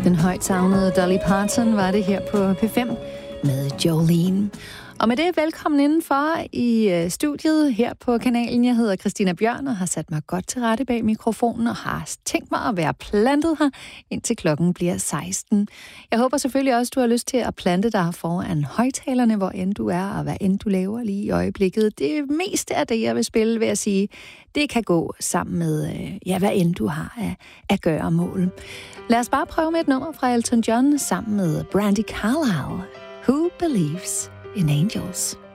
Den højt savnede Dolly Parton var det her på P5 med Jolene. Og med det, velkommen indenfor i studiet her på kanalen. Jeg hedder Christina Bjørn og har sat mig godt til rette bag mikrofonen og har tænkt mig at være plantet her, indtil klokken bliver 16. Jeg håber selvfølgelig også, du har lyst til at plante dig foran højtalerne, hvor end du er og hvad end du laver lige i øjeblikket. Det meste af det, jeg vil spille, vil jeg sige, det kan gå sammen med, hvad end du har at gøre mål. Lad os bare prøve med et nummer fra Elton John sammen med Brandi Carlile. Who Believes in Angels?